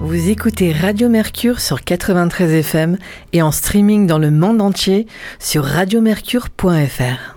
Vous écoutez Radio Mercure sur 93 FM et en streaming dans le monde entier sur radiomercure.fr.